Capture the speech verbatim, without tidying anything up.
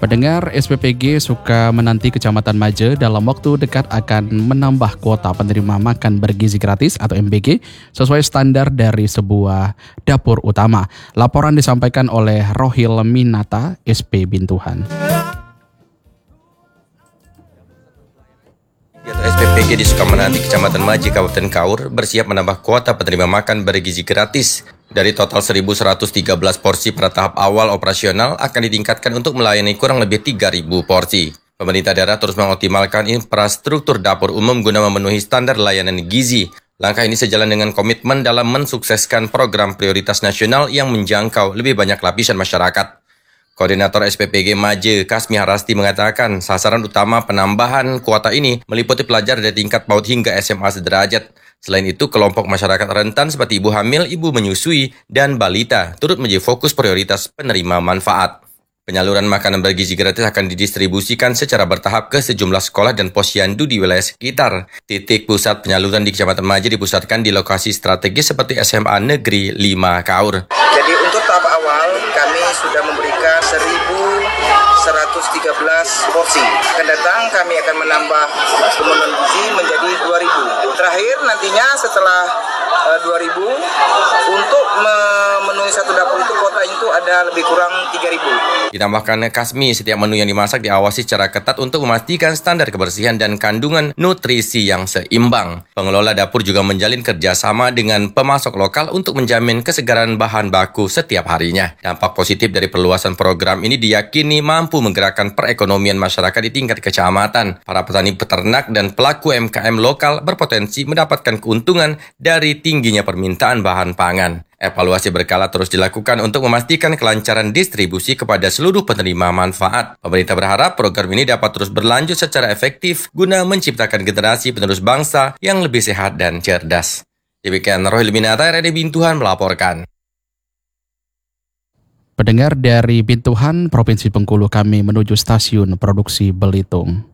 Pendengar S P P G suka menanti Kecamatan Maje dalam waktu dekat akan menambah kuota penerima makan bergizi gratis atau M B G sesuai standar dari sebuah dapur utama. Laporan disampaikan oleh Rohil Minata, S P Bintuhan. S P P G di Sukamenanti, Kecamatan Maje, Kabupaten Kaur bersiap menambah kuota penerima makan bergizi gratis. Dari total seribu seratus tiga belas porsi pada tahap awal operasional akan ditingkatkan untuk melayani kurang lebih tiga ribu porsi. Pemerintah daerah terus mengoptimalkan infrastruktur dapur umum guna memenuhi standar layanan gizi. Langkah ini sejalan dengan komitmen dalam mensukseskan program prioritas nasional yang menjangkau lebih banyak lapisan masyarakat. Koordinator S P P G Maje, Kasmi Harasti mengatakan sasaran utama penambahan kuota ini meliputi pelajar dari tingkat PAUD hingga S M A sederajat. Selain itu, kelompok masyarakat rentan seperti ibu hamil, ibu menyusui, dan balita turut menjadi fokus prioritas penerima manfaat. Penyaluran makanan bergizi gratis akan didistribusikan secara bertahap ke sejumlah sekolah dan posyandu di wilayah sekitar. Titik pusat penyaluran di Kecamatan Maje dipusatkan di lokasi strategis seperti S M A Negeri lima Kaur. Jadi untuk tahap awal kami sudah memberikan seribu seratus tiga belas porsi. Akan datang kami akan menambah pemenuhan gizi menjadi dua ribu. Terakhir nantinya setelah uh, dua ribu untuk memenuhi satu dapur itu kuota itu ada lebih kurang tiga ribu. Ditambahkan Kasmi, setiap menu yang dimasak diawasi secara ketat untuk memastikan standar kebersihan dan kandungan nutrisi yang seimbang. Pengelola dapur juga menjalin kerjasama dengan pemasok lokal untuk menjamin kesegaran bahan baku setiap harinya. Dampak positif dari perluasan program ini diyakini mampu menggerakkan perekonomian masyarakat di tingkat kecamatan. Para petani peternak dan pelaku U M K M lokal berpotensi mendapatkan keuntungan dari tingginya permintaan bahan pangan. Evaluasi berkala terus dilakukan untuk memastikan kelancaran distribusi kepada seluruh penerima manfaat. Pemerintah berharap program ini dapat terus berlanjut secara efektif guna menciptakan generasi penerus bangsa yang lebih sehat dan cerdas. Demikian Rohil Minata, R R D Bintuhan melaporkan. Pendengar dari Bintuhan, Provinsi Bengkulu, kami menuju stasiun produksi Belitung.